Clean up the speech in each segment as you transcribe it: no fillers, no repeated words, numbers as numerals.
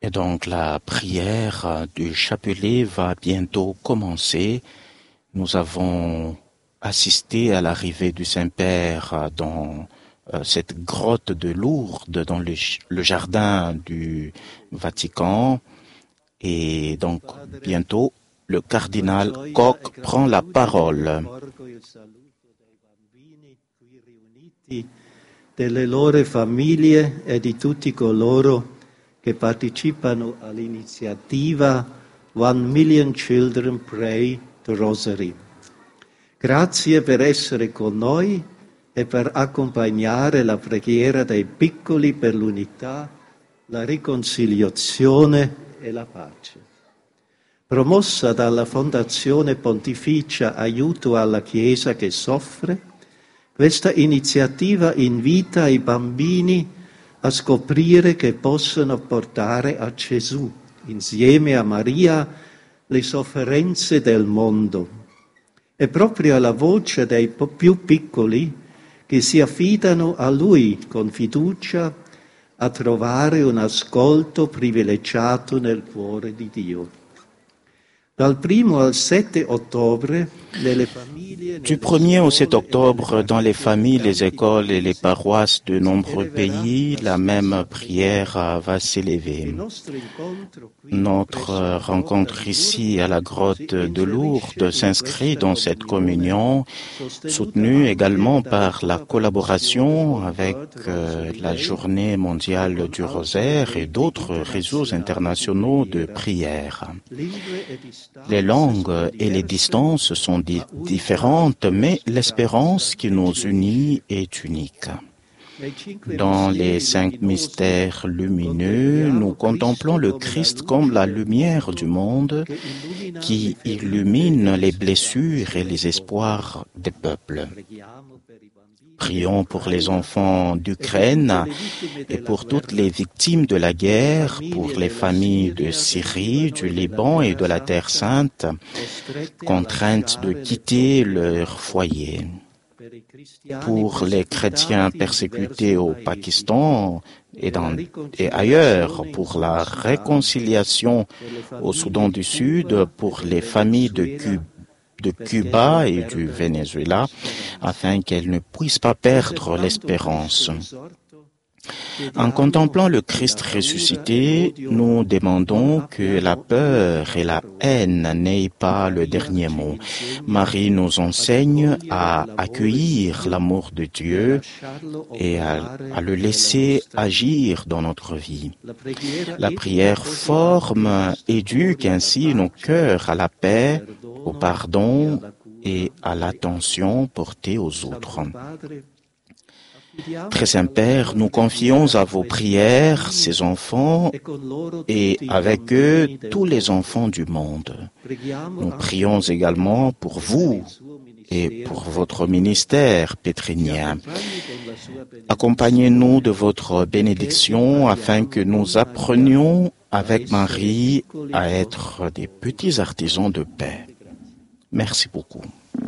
Et donc la prière du chapelet va bientôt commencer. Nous avons assisté à l'arrivée du Saint-Père dans cette grotte de Lourdes, dans le jardin du Vatican. Et donc bientôt, le cardinal Koch prend la parole. Delle loro famiglie e di tutti coloro che partecipano all'iniziativa 1 Million Children Pray the Rosary. Grazie per essere con noi e per accompagnare la preghiera dei piccoli per l'unità, la riconciliazione e la pace. Promossa dalla Fondazione Pontificia Aiuto alla Chiesa che soffre, questa iniziativa invita i bambini a scoprire che possono portare a Gesù, insieme a Maria, le sofferenze del mondo. È proprio la voce dei più piccoli che si affidano a Lui con fiducia a trovare un ascolto privilegiato nel cuore di Dio. Du 1er au 7 octobre, dans les familles, les écoles et les paroisses de nombreux pays, la même prière va s'élever. Notre rencontre ici à la grotte de Lourdes s'inscrit dans cette communion, soutenue également par la collaboration avec la Journée mondiale du rosaire et d'autres réseaux internationaux de prière. Les langues et les distances sont différentes, mais l'espérance qui nous unit est unique. Dans les 5 mystères lumineux, nous contemplons le Christ comme la lumière du monde qui illumine les blessures et les espoirs des peuples. Prions pour les enfants d'Ukraine et pour toutes les victimes de la guerre, pour les familles de Syrie, du Liban et de la Terre Sainte, contraintes de quitter leur foyer. Pour les chrétiens persécutés au Pakistan et ailleurs, pour la réconciliation au Soudan du Sud, pour les familles de Cuba et du Venezuela, afin qu'elles ne puissent pas perdre l'espérance. En contemplant le Christ ressuscité, nous demandons que la peur et la haine n'aient pas le dernier mot. Marie nous enseigne à accueillir l'amour de Dieu et à le laisser agir dans notre vie. La prière forme, éduque ainsi nos cœurs à la paix, au pardon et à l'attention portée aux autres. Très Saint-Père, nous confions à vos prières ces enfants et avec eux tous les enfants du monde. Nous prions également pour vous et pour votre ministère pétrinien. Accompagnez-nous de votre bénédiction afin que nous apprenions avec Marie à être des petits artisans de paix. Merci beaucoup.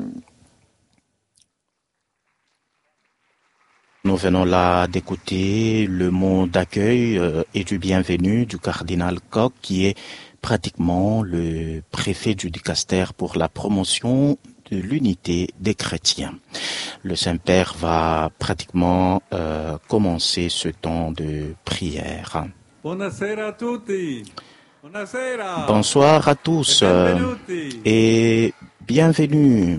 Nous venons là d'écouter le mot d'accueil et du bienvenu du cardinal Koch, qui est pratiquement le préfet du dicaster pour la promotion de l'unité des chrétiens. Le Saint-Père va pratiquement commencer ce temps de prière. Buonasera a tutti. Buonasera. Bonsoir à tous et bienvenue.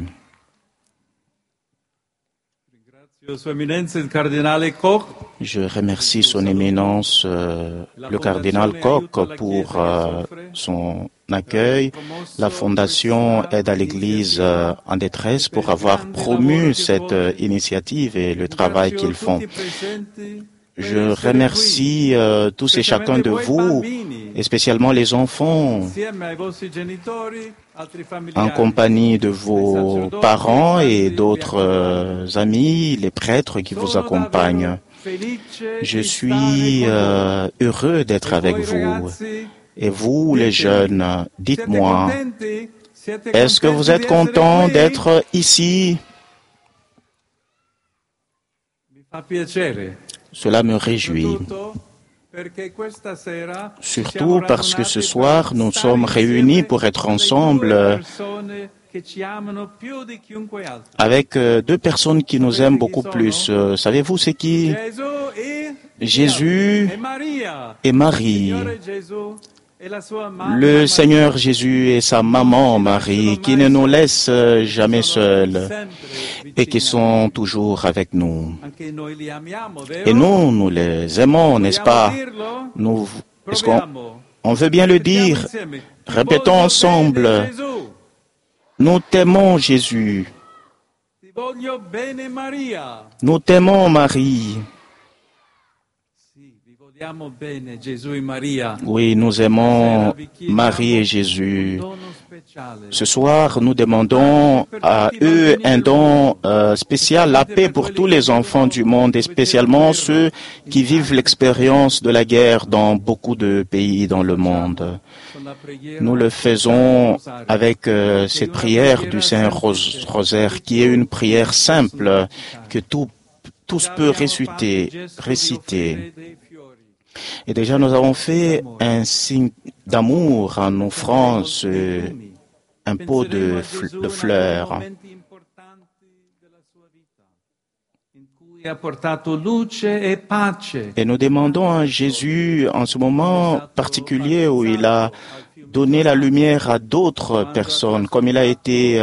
Je remercie son éminence, le cardinal Koch, pour son accueil. La Fondation Aide à l'Église en détresse pour avoir promu cette initiative et le travail qu'ils font. Je remercie tous et chacun de vous, et spécialement les enfants, en compagnie de vos parents et d'autres amis, les prêtres qui vous accompagnent. Je suis heureux d'être avec vous. Et vous, les jeunes, dites-moi, est-ce que vous êtes contents d'être ici? Cela me réjouit. Surtout parce que ce soir, nous sommes réunis pour être ensemble avec deux personnes qui nous aiment beaucoup plus. Savez-vous c'est qui? Jésus et Marie. Le Seigneur Jésus et sa maman Marie qui ne nous laissent jamais seuls et qui sont toujours avec nous. Et nous les aimons, n'est-ce pas? Est-ce qu'on veut bien le dire? Répétons ensemble. Nous t'aimons Jésus. Nous t'aimons Marie. Oui, nous aimons Marie et Jésus. Ce soir, nous demandons à eux un don spécial, la paix pour tous les enfants du monde, et spécialement ceux qui vivent l'expérience de la guerre dans beaucoup de pays dans le monde. Nous le faisons avec cette prière du Saint-Rosaire, qui est une prière simple que tous peuvent réciter. Et déjà, nous avons fait un signe d'amour en offrant un pot de fleurs. Et nous demandons à Jésus, en ce moment particulier où il a donné la lumière à d'autres personnes, comme il a été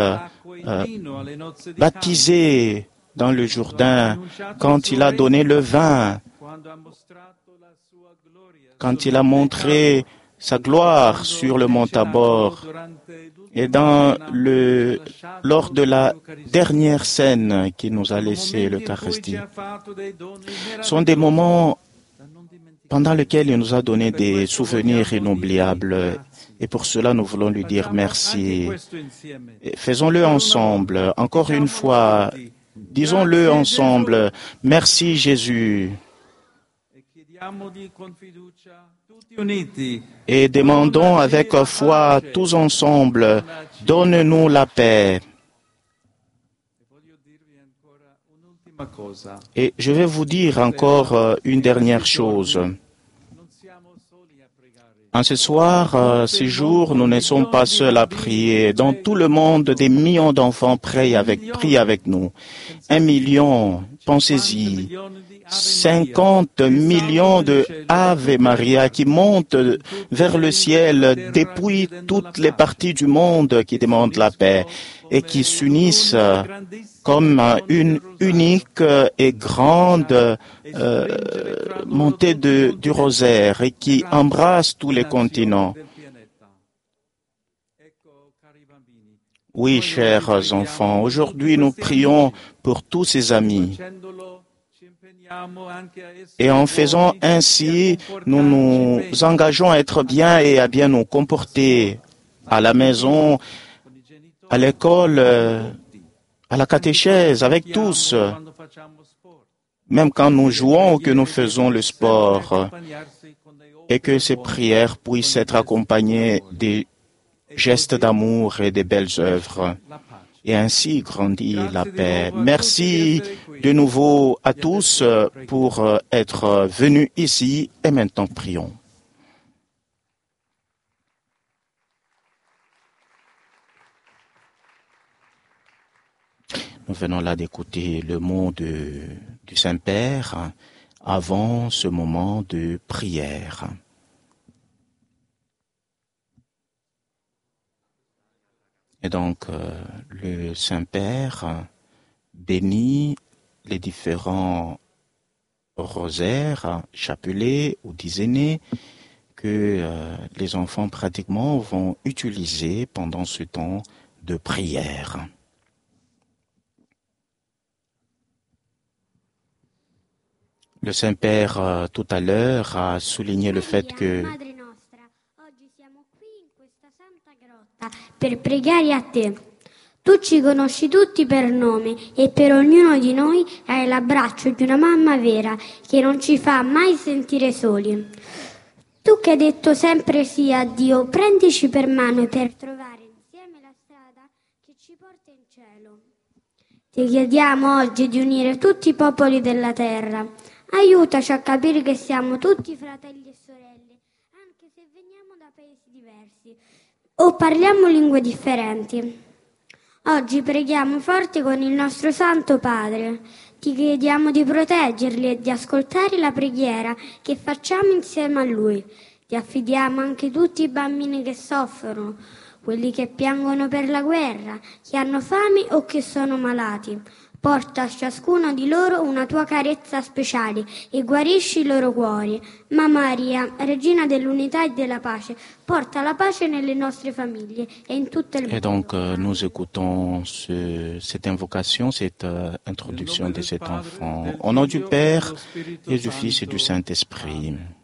baptisé dans le Jourdain, quand il a donné le vin, quand il a montré sa gloire sur le mont Tabor, et lors de la dernière scène qui nous a laissé l'Eucharistie. Ce sont des moments pendant lesquels il nous a donné des souvenirs inoubliables, et pour cela nous voulons lui dire merci. Faisons-le ensemble, encore une fois, disons-le ensemble, merci Jésus. Et demandons avec foi tous ensemble, donne-nous la paix. Et je vais vous dire encore une dernière chose. En ce soir, ces jours, nous ne sommes pas seuls à prier. Dans tout le monde, des millions d'enfants prient avec nous. 1 million, pensez-y. 50 millions de Ave Maria qui montent vers le ciel depuis toutes les parties du monde qui demandent la paix et qui s'unissent comme une unique et grande montée du rosaire et qui embrasse tous les continents. Oui, chers enfants, aujourd'hui nous prions pour tous ces amis. Et en faisant ainsi, nous nous engageons à être bien et à bien nous comporter à la maison, à l'école, à la catéchèse, avec tous, même quand nous jouons ou que nous faisons le sport, et que ces prières puissent être accompagnées des gestes d'amour et des belles œuvres. Et ainsi grandit la paix. Merci de nouveau à tous pour être venus ici et maintenant prions. Nous venons là d'écouter le mot du Saint-Père avant ce moment de prière. Et donc, le Saint-Père bénit les différents rosaires, chapelets ou dizaines que les enfants pratiquement vont utiliser pendant ce temps de prière. Le Saint-Père, tout à l'heure, a souligné le fait que per pregare a te. Tu ci conosci tutti per nome e per ognuno di noi hai l'abbraccio di una mamma vera che non ci fa mai sentire soli. Tu che hai detto sempre sì a Dio, prendici per mano per trovare insieme la strada che ci porta in cielo. Ti chiediamo oggi di unire tutti i popoli della terra, Aiutaci a capire che siamo tutti fratelli e sorelle, anche se veniamo da paesi diversi o parliamo lingue differenti. Oggi preghiamo forte con il nostro Santo Padre. Ti chiediamo di proteggerli e di ascoltare la preghiera che facciamo insieme a Lui. Ti affidiamo anche tutti i bambini che soffrono, quelli che piangono per la guerra, che hanno fame o che sono malati. Porta a ciascuno di loro una tua carezza speciale e guarisci i loro cuori. Ma Maria, Regina dell'unità e della pace, porta la pace nelle nostre famiglie et in tutto il mondo. Et donc, nous écoutons cette invocation, cette introduction de cet enfant. Au nom du Père et du Fils et du Saint-Esprit.